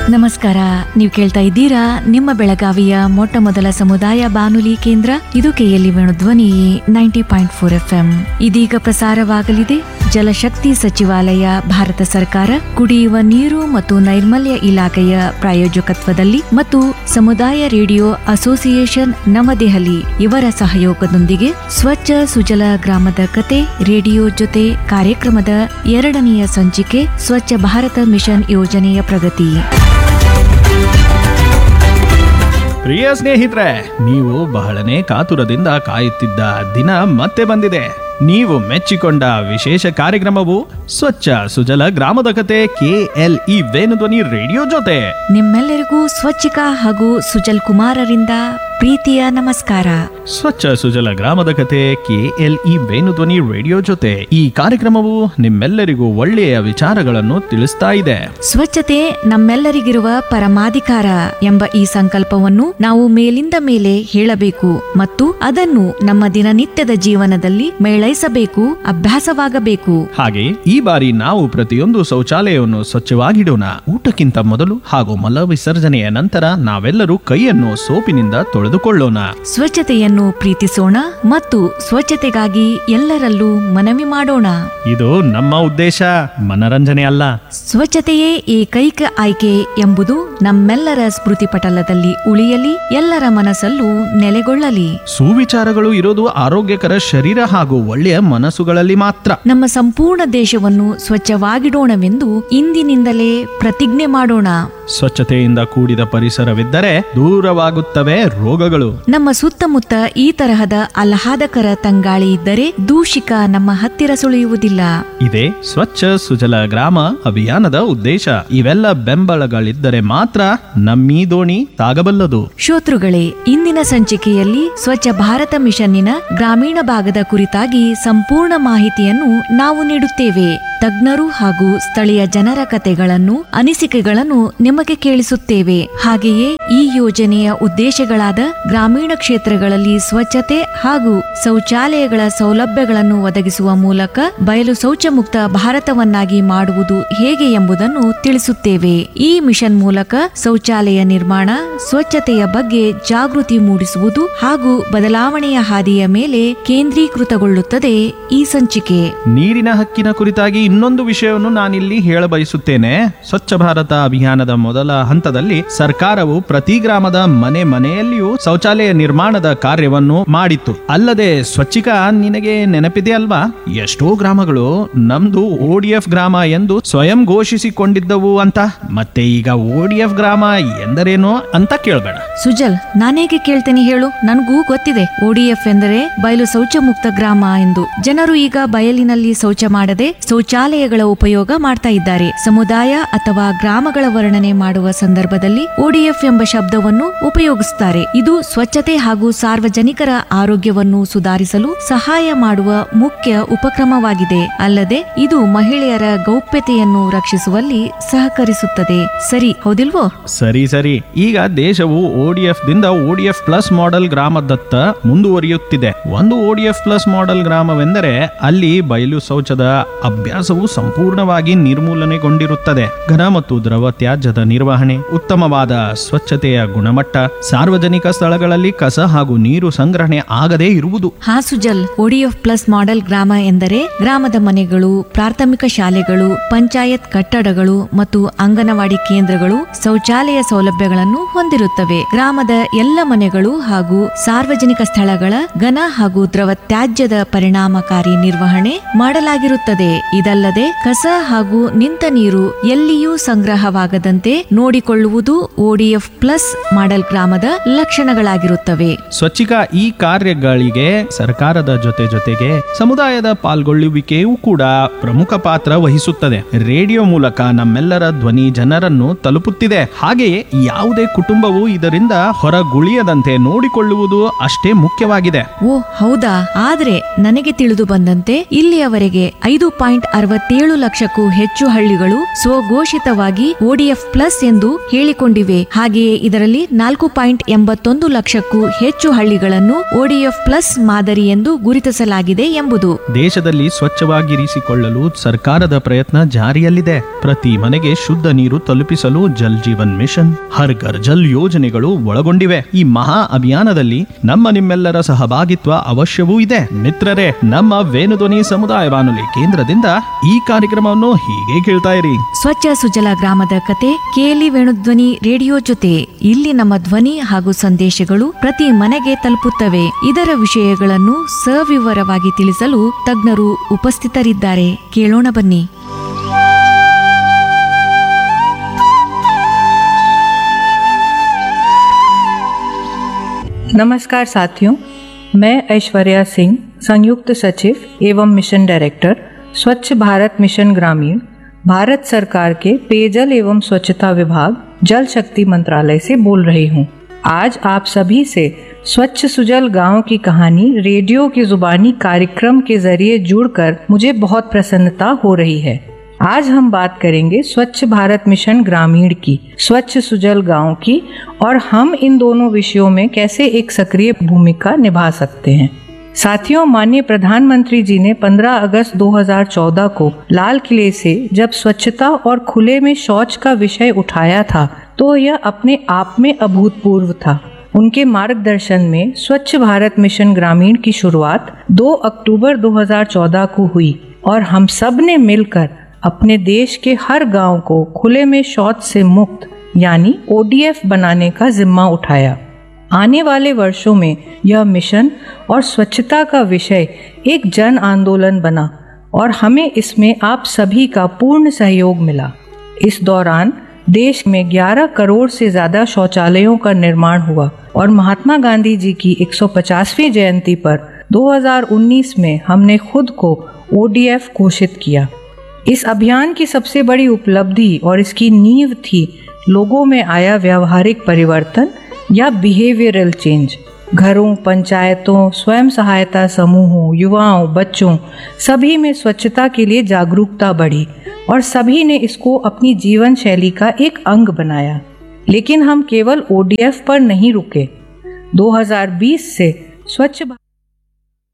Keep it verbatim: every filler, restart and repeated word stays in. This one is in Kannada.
ನಮಸ್ಕಾರ. ನೀವು ಕೇಳ್ತಾ ಇದ್ದೀರಾ ನಿಮ್ಮ ಬೆಳಗಾವಿಯ ಮೊಟ್ಟ ಮೊದಲ ಸಮುದಾಯ ಬಾನುಲಿ ಕೇಂದ್ರ ಇದು ಕೆಎಲ್ಇ ಧ್ವನಿ ninety point four F M. ಇದೀಗ ಪ್ರಸಾರವಾಗಲಿದೆ ಜಲಶಕ್ತಿ ಸಚಿವಾಲಯ, ಭಾರತ ಸರ್ಕಾರ, ಕುಡಿಯುವ ನೀರು ಮತ್ತು ನೈರ್ಮಲ್ಯ ಇಲಾಖೆಯ ಪ್ರಾಯೋಜಕತ್ವದಲ್ಲಿ ಮತ್ತು ಸಮುದಾಯ ರೇಡಿಯೋ ಅಸೋಸಿಯೇಷನ್ ನವದೆಹಲಿ ಇವರ ಸಹಯೋಗದೊಂದಿಗೆ ಸ್ವಚ್ಛ ಸುಜಲ ಗ್ರಾಮದ ಕತೆ ರೇಡಿಯೋ ಜೊತೆ ಕಾರ್ಯಕ್ರಮದ ಎರಡನೆಯ ಸಂಚಿಕೆ ಸ್ವಚ್ಛ ಭಾರತ ಮಿಷನ್ ಯೋಜನೆಯ ಪ್ರಗತಿ. ಪ್ರಿಯ ಸ್ನೇಹಿತರೆ, ನೀವು ಬಹಳನೇ ಕಾತುರದಿಂದ ಕಾಯುತ್ತಿದ್ದ ದಿನ ಮತ್ತೆ ಬಂದಿದೆ. ನೀವು ಮೆಚ್ಚಿಕೊಂಡ ವಿಶೇಷ ಕಾರ್ಯಕ್ರಮವು ಸ್ವಚ್ಛ ಸುಜಲ ಗ್ರಾಮದ ಕತೆ ಕೆಎಲ್ಇ ವೇಣುಧ್ವನಿ ರೇಡಿಯೋ ಜೊತೆ. ನಿಮ್ಮೆಲ್ಲರಿಗೂ ಸ್ವಚ್ಛಿಕಾ ಹಾಗೂ ಸುಜಲ್ ಕುಮಾರರಿಂದ ಪ್ರೀತಿಯ ನಮಸ್ಕಾರ. ಸ್ವಚ್ಛ ಸುಜಲ ಗ್ರಾಮದ ಕತೆ ಕೆಎಲ್ಇ ವೇಣುಧ್ವನಿ ರೇಡಿಯೋ ಜೊತೆ ಈ ಕಾರ್ಯಕ್ರಮವು ನಿಮ್ಮೆಲ್ಲರಿಗೂ ಒಳ್ಳೆಯ ವಿಚಾರಗಳನ್ನು ತಿಳಿಸ್ತಾ ಇದೆ. ಸ್ವಚ್ಛತೆ ನಮ್ಮೆಲ್ಲರಿಗಿರುವ ಪರಮಾಧಿಕಾರ ಎಂಬ ಈ ಸಂಕಲ್ಪವನ್ನು ನಾವು ಮೇಲಿಂದ ಮೇಲೆ ಹೇಳಬೇಕು ಮತ್ತು ಅದನ್ನು ನಮ್ಮ ದಿನನಿತ್ಯದ ಜೀವನದಲ್ಲಿ ಮೇಳೈಸಬೇಕು, ಅಭ್ಯಾಸವಾಗಬೇಕು. ಹಾಗೆ ಈ ಬಾರಿ ನಾವು ಪ್ರತಿಯೊಂದು ಶೌಚಾಲಯವನ್ನು ಸ್ವಚ್ಛವಾಗಿಡೋಣ. ಊಟಕ್ಕಿಂತ ಮೊದಲು ಹಾಗೂ ಮಲ ವಿಸರ್ಜನೆಯ ನಂತರ ನಾವೆಲ್ಲರೂ ಕೈಯನ್ನು ಸೋಪಿನಿಂದ ತೊಳೆದುಕೊಳ್ಳೋಣ. ಸ್ವಚ್ಛತೆಯನ್ನು ಪ್ರೀತಿಸೋಣ ಮತ್ತು ಸ್ವಚ್ಛತೆಗಾಗಿ ಎಲ್ಲರಲ್ಲೂ ಮನವಿ ಮಾಡೋಣ. ಇದು ನಮ್ಮ ಉದ್ದೇಶ, ಮನರಂಜನೆ ಅಲ್ಲ. ಸ್ವಚ್ಛತೆಯೇ ಏಕೈಕ ಆಯ್ಕೆ ಎಂಬುದು ನಮ್ಮೆಲ್ಲರ ಸ್ಮೃತಿ ಪಟಲದಲ್ಲಿ ಉಳಿಯಲಿ, ಎಲ್ಲರ ಮನಸ್ಸಲ್ಲೂ ನೆಲೆಗೊಳ್ಳಲಿ. ಸುವಿಚಾರಗಳು ಇರೋದು ಆರೋಗ್ಯಕರ ಶರೀರ ಹಾಗೂ ಒಳ್ಳೆಯ ಮನಸ್ಸುಗಳಲ್ಲಿ ಮಾತ್ರ. ನಮ್ಮ ಸಂಪೂರ್ಣ ದೇಶವನ್ನು ಸ್ವಚ್ಛವಾಗಿಡೋಣವೆಂದು ಇಂದಿನಿಂದಲೇ ಪ್ರತಿಜ್ಞೆ ಮಾಡೋಣ. ಸ್ವಚ್ಛತೆಯಿಂದ ಕೂಡಿದ ಪರಿಸರವಿದ್ದರೆ ದೂರವಾಗುತ್ತವೆ ರೋಗಗಳು. ನಮ್ಮ ಸುತ್ತಮುತ್ತ ಈ ತರಹದ ಆಹ್ಲಾದಕರ ತಂಗಾಳಿ ಇದ್ದರೆ ದೂಷಿಕ ನಮ್ಮ ಹತ್ತಿರ ಸುಳಿಯುವುದಿಲ್ಲ. ಇದೇ ಸ್ವಚ್ಛ ಸುಜಲ ಗ್ರಾಮ ಅಭಿಯಾನದ ಉದ್ದೇಶ. ಇವೆಲ್ಲ ಬೆಂಬಲಗಳಿದ್ದರೆ ಮಾತ್ರ ನಮ್ಮೀ ದೋಣಿ ಸಾಗಬಲ್ಲದು. ಶ್ರೋತೃಗಳೇ, ಇಂದಿನ ಸಂಚಿಕೆಯಲ್ಲಿ ಸ್ವಚ್ಛ ಭಾರತ ಮಿಷನ್ನಿನ ಗ್ರಾಮೀಣ ಭಾಗದ ಕುರಿತಾಗಿ ಸಂಪೂರ್ಣ ಮಾಹಿತಿಯನ್ನು ನಾವು ನೀಡುತ್ತೇವೆ. ತಜ್ಞರು ಹಾಗೂ ಸ್ಥಳೀಯ ಜನರ ಕಥೆಗಳನ್ನು, ಅನಿಸಿಕೆಗಳನ್ನು ನಿಮಗೆ ಕೇಳಿಸುತ್ತೇವೆ. ಹಾಗೆಯೇ ಈ ಯೋಜನೆಯ ಉದ್ದೇಶಗಳಾದ ಗ್ರಾಮೀಣ ಕ್ಷೇತ್ರಗಳಲ್ಲಿ ಸ್ವಚ್ಛತೆ ಹಾಗೂ ಶೌಚಾಲಯಗಳ ಸೌಲಭ್ಯಗಳನ್ನು ಒದಗಿಸುವ ಮೂಲಕ ಬಯಲು ಶೌಚ ಮುಕ್ತ ಭಾರತವನ್ನಾಗಿ ಮಾಡುವುದು ಹೇಗೆ ಎಂಬುದನ್ನು ತಿಳಿಸುತ್ತೇವೆ. ಈ ಮಿಷನ್ ಮೂಲಕ ಶೌಚಾಲಯ ನಿರ್ಮಾಣ, ಸ್ವಚ್ಛತೆಯ ಬಗ್ಗೆ ಜಾಗೃತಿ ಮೂಡಿಸುವುದು ಹಾಗೂ ಬದಲಾವಣೆಯ ಹಾದಿಯ ಮೇಲೆ ಕೇಂದ್ರೀಕೃತಗೊಳ್ಳುತ್ತದೆ ಈ ಸಂಚಿಕೆ. ನೀರಿನ ಹಕ್ಕಿನ ಕುರಿತಾಗಿ ಇನ್ನೊಂದು ವಿಷಯವನ್ನು ನಾನಿಲ್ಲಿ ಹೇಳಬಯಸುತ್ತೇನೆ. ಸ್ವಚ್ಛ ಭಾರತ ಅಭಿಯಾನದ ಮೊದಲ ಹಂತದಲ್ಲಿ ಸರ್ಕಾರವು ಪ್ರತಿ ಗ್ರಾಮದ ಮನೆ ಮನೆಯಲ್ಲಿಯೂ ಶೌಚಾಲಯ ನಿರ್ಮಾಣದ ಕಾರ್ಯವನ್ನು ಮಾಡಿತ್ತು. ಅಲ್ಲದೆ ಸ್ವಚ್ಛಿಕಾ, ನಿನಗೆ ನೆನಪಿದೆ ಅಲ್ವಾ, ಎಷ್ಟೋ ಗ್ರಾಮಗಳು ನಮ್ದು ಓಡಿಎಫ್ ಗ್ರಾಮ ಎಂದು ಸ್ವಯಂ ಘೋಷಿಸಿಕೊಂಡಿದ್ದವು ಅಂತ. ಮತ್ತೆ ಈಗ ಓಡಿಎಫ್ ಗ್ರಾಮ ಎಂದರೇನು ಅಂತ ಕೇಳಬೇಡ. ಸುಜಲ್, ನಾನೇಗೆ ಕೇಳ್ತೇನೆ ಹೇಳು, ನನಗೂ ಗೊತ್ತಿದೆ ಓಡಿಎಫ್ ಎಂದರೆ ಬಯಲು ಶೌಚ ಮುಕ್ತ ಗ್ರಾಮ ಎಂದು. ಜನರು ಈಗ ಬಯಲಿನಲ್ಲಿ ಶೌಚ ಮಾಡದೆ ಶೌಚಾಲಯಗಳ ಉಪಯೋಗ ಮಾಡ್ತಾ ಇದ್ದಾರೆ. ಸಮುದಾಯ ಅಥವಾ ಗ್ರಾಮಗಳ ವರ್ಣನೆ ಮಾಡುವ ಸಂದರ್ಭದಲ್ಲಿ ಓಡಿಎಫ್ ಎಂಬ ಶಬ್ದವನ್ನು ಉಪಯೋಗಿಸುತ್ತಾರೆ. ಇದು ಸ್ವಚ್ಛತೆ ಹಾಗೂ ಸಾರ್ವಜನಿಕರ ಆರೋಗ್ಯವನ್ನು ಸುಧಾರಿಸಲು ಸಹಾಯ ಮಾಡುವ ಮುಖ್ಯ ಉಪಕ್ರಮವಾಗಿದೆ. ಅಲ್ಲದೆ ಇದು ಮಹಿಳೆಯರ ಗೌಪ್ಯತೆಯನ್ನು ರಕ್ಷಿಸುವಲ್ಲಿ ಸಹಕರಿಸುತ್ತದೆ. ಸರಿ ಹೌದಿಲ್ವೋ? ಸರಿ ಸರಿ ಈಗ ದೇಶವು ಓಡಿಎಫ್ ದಿಂದ ಓಡಿಎಫ್ ಪ್ಲಸ್ ಮಾಡೆಲ್ ಗ್ರಾಮದತ್ತ ಮುಂದುವರಿಯುತ್ತಿದೆ. ಒಂದು ಓಡಿಎಫ್ ಪ್ಲಸ್ ಮಾಡೆಲ್ ಗ್ರಾಮವೆಂದರೆ ಅಲ್ಲಿ ಬಯಲು ಶೌಚದ ಅಭ್ಯಾಸವು ಸಂಪೂರ್ಣವಾಗಿ ನಿರ್ಮೂಲನೆಗೊಂಡಿರುತ್ತದೆ. ಘನ ಮತ್ತು ದ್ರವ ತ್ಯಾಜ್ಯದ ನಿರ್ವಹಣೆ, ಉತ್ತಮವಾದ ಸ್ವಚ್ಛತೆಯ ಗುಣಮಟ್ಟ, ಸಾರ್ವಜನಿಕ ಸ್ಥಳಗಳಲ್ಲಿ ಕಸ ಹಾಗೂ ನೀರು ಸಂಗ್ರಹಣೆ ಆಗದೇ ಇರುವುದು. ಹಾ ಸುಜಲ್, ಓಡಿಎಫ್ ಪ್ಲಸ್ ಮಾಡೆಲ್ ಗ್ರಾಮ ಎಂದರೆ ಗ್ರಾಮದ ಮನೆಗಳು, ಪ್ರಾಥಮಿಕ ಶಾಲೆಗಳು, ಪಂಚಾಯತ್ ಕಟ್ಟಡಗಳು ಮತ್ತು ಅಂಗನವಾಡಿ ಕೇಂದ್ರಗಳು ಶೌಚಾಲಯ ಸೌಲಭ್ಯಗಳನ್ನು ಹೊಂದಿರುತ್ತವೆ. ಗ್ರಾಮದ ಎಲ್ಲ ಮನೆಗಳು ಹಾಗೂ ಸಾರ್ವಜನಿಕ ಸ್ಥಳಗಳ ಘನ ಹಾಗೂ ದ್ರವ ತ್ಯಾಜ್ಯದ ಪರಿಣಾಮಕಾರಿ ನಿರ್ವಹಣೆ ಮಾಡಲಾಗಿರುತ್ತದೆ. ಇದಲ್ಲದೆ ಕಸ ಹಾಗೂ ನಿಂತ ನೀರು ಎಲ್ಲಿಯೂ ಸಂಗ್ರಹವಾಗದಂತೆ ನೋಡಿಕೊಳ್ಳುವುದು ಓಡಿಎಫ್ ಪ್ಲಸ್ ಮಾಡೆಲ್ ಗ್ರಾಮದ ಲಕ್ಷಣಗಳಾಗಿರುತ್ತವೆ. ಸ್ವಚ್ಛಿಕಾ ಈ ಕಾರ್ಯಗಳಿಗೆ ಸರ್ಕಾರದ ಜೊತೆ ಜೊತೆಗೆ ಸಮುದಾಯದ ಪಾಲ್ಗೊಳ್ಳುವಿಕೆಯೂ ಕೂಡ ಪ್ರಮುಖ ಪಾತ್ರ ವಹಿಸುತ್ತದೆ. ರೇಡಿಯೋ ಮೂಲಕ ನಮ್ಮೆಲ್ಲರ ಧ್ವನಿ ಜನರನ್ನು ತಲುಪುತ್ತಿದೆ. ಹಾಗೆಯೇ ಯಾವುದೇ ಕುಟುಂಬವು ಇದರಿಂದ ಹೊರಗುಳಿಯದಂತೆ ನೋಡಿಕೊಳ್ಳುವುದು ಅಷ್ಟೇ ಮುಖ್ಯವಾಗಿದೆ. ಓ ಹೌದಾ? ಆದ್ರೆ ನನಗೆ ತಿಳಿದು ಬಂದಂತೆ ಇಲ್ಲಿಯವರೆಗೆ ಐದು ಪಾಯಿಂಟ್ ಅರವತ್ತೇಳು ಲಕ್ಷಕ್ಕೂ ಹೆಚ್ಚು ಹಳ್ಳಿಗಳು ಸ್ವಘೋಷಿತವಾಗಿ ಒಡಿಎಫ್ ಪ್ಲಸ್ ಎಂದು ಹೇಳಿಕೊಂಡಿವೆ. ಹಾಗೆಯೇ ಇದರಲ್ಲಿ ನಾಲ್ಕು ಪಾಯಿಂಟ್ ಎಂಬತ್ತೊಂದು ಲಕ್ಷಕ್ಕೂ ಹೆಚ್ಚು ಹಳ್ಳಿಗಳನ್ನು ಒಡಿಎಫ್ ಪ್ಲಸ್ ಮಾದರಿ ಎಂದು ಗುರುತಿಸಲಾಗಿದೆ ಎಂಬುದು. ದೇಶದಲ್ಲಿ ಸ್ವಚ್ಛವಾಗಿರಿಸಿಕೊಳ್ಳಲು ಸರ್ಕಾರದ ಪ್ರಯತ್ನ ಜಾರಿಯಲ್ಲಿದೆ. ಪ್ರತಿ ಮನೆಗೆ ಶುದ್ಧ ನೀರು ತಲುಪಿಸಲು ಜಲ್ ಜೀವನ್ ಮಿಷನ್, ಹರ್ ಘರ್ ಜಲ್ ಯೋಜನೆಗಳು ಒಳಗೊಂಡಿವೆ. ಈ ಮಹಾ ಅಭಿಯಾನದಲ್ಲಿ ನಮ್ಮ ನಿಮ್ಮೆಲ್ಲರ ಸಹಭಾಗಿತ್ವ ಅವಶ್ಯವೂ ಇದೆ. ಮಿತ್ರರೇ, ನಮ್ಮ ವೇಣುಧ್ವನಿ ಸಮುದಾಯ ಬಾನುಲಿ ಕೇಂದ್ರದಿಂದ ಈ ಕಾರ್ಯಕ್ರಮವನ್ನು ಹೀಗೆ ಕೇಳ್ತಾ ಇರಿ. ಸ್ವಚ್ಛ ಸುಜಲ ಗ್ರಾಮದ ಕತೆ ಕೇಳಿ ವೇಣುಧ್ವನಿ ರೇಡಿಯೋ ಜೊತೆ. ಇಲ್ಲಿ ನಮ್ಮ ಧ್ವನಿ ಹಾಗೂ ಸಂದೇಶಗಳು ಪ್ರತಿ ಮನೆಗೆ ತಲುಪುತ್ತವೆ. ಇದರ ವಿಷಯಗಳನ್ನು ಸವಿವರವಾಗಿ ತಿಳಿಸಲು ತಜ್ಞರು ಉಪಸ್ಥಿತರಿದ್ದಾರೆ. ಕೇಳೋಣ ಬನ್ನಿ. नमस्कार साथियों, मैं ऐश्वर्या सिंह, संयुक्त सचिव एवं मिशन डायरेक्टर स्वच्छ भारत मिशन ग्रामीण, भारत सरकार के पेयजल एवं स्वच्छता विभाग, जल शक्ति मंत्रालय से बोल रही हूँ। आज आप सभी से स्वच्छ सुजल गांव की कहानी रेडियो की जुबानी कार्यक्रम के जरिए जुड़कर मुझे बहुत प्रसन्नता हो रही है। आज हम बात करेंगे स्वच्छ भारत मिशन ग्रामीण की, स्वच्छ सुजल गांव की, और हम इन दोनों विषयों में कैसे एक सक्रिय भूमिका निभा सकते हैं। साथियों, माननीय प्रधानमंत्री जी ने पंद्रह अगस्त दो हज़ार चौदह को लाल किले से जब स्वच्छता और खुले में शौच का विषय उठाया था तो यह अपने आप में अभूतपूर्व था। उनके मार्गदर्शन में स्वच्छ भारत मिशन ग्रामीण की शुरुआत दो अक्टूबर दो हज़ार चौदह को हुई और हम सब ने मिलकर अपने देश के हर गांव को खुले में शौच से मुक्त यानी ओडीएफ बनाने का जिम्मा उठाया। आने वाले वर्षों में यह मिशन और स्वच्छता का विषय एक जन आंदोलन बना और हमें इसमें आप सभी का पूर्ण सहयोग मिला। इस दौरान देश में ग्यारह करोड़ से ज्यादा शौचालयों का निर्माण हुआ और महात्मा गांधी जी की एक सौ पचासवीं जयंती पर दो हज़ार उन्नीस में हमने खुद को ओडीएफ घोषित किया। इस अभियान की सबसे बड़ी उपलब्धि और इसकी नींव थी लोगों में आया व्यावहारिक परिवर्तन या बिहेवियरल चेंज। घरों, पंचायतों, स्वयं सहायता समूहों, युवाओं, बच्चों सभी में स्वच्छता के लिए जागरूकता बढ़ी और सभी ने इसको अपनी जीवन शैली का एक अंग बनाया। लेकिन हम केवल ओडीएफ पर नहीं रुके। दो हज़ार बीस से स्वच्छ